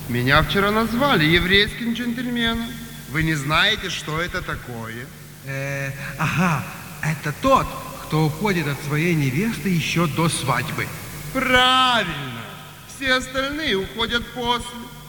Меня вчера назвали еврейским джентльменом. Вы не знаете, что это такое? Ага, это тот, кто уходит от своей невесты еще до свадьбы. Правильно. Все остальные уходят после.